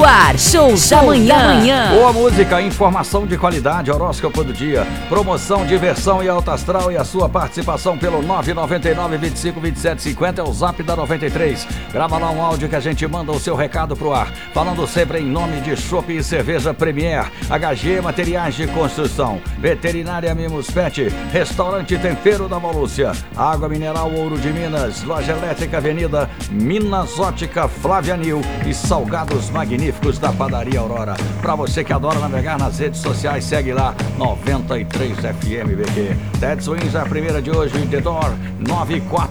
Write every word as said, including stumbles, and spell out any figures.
no ar, show, show da manhã. da manhã. Boa música, informação de qualidade, horóscopo do dia, promoção, diversão e alta astral e a sua participação pelo nove nove nove, vinte e cinco, vinte e sete, cinquenta é o zap da noventa e três. Grava lá um áudio que a gente manda o seu recado pro ar, falando sempre em nome de Chopp e Cerveja Premier, H G Materiais de Construção, Veterinária Mimos Pet, Restaurante Tempero da Molúcia, Água Mineral Ouro de Minas, Loja Elétrica Avenida, Minas Ótica Flávia Nil e Salgados Magníficos da Padaria Aurora. Para você que adora navegar nas redes sociais, segue lá noventa e três F M B Q. Ted Swings, a primeira de hoje, The Door, nove quatro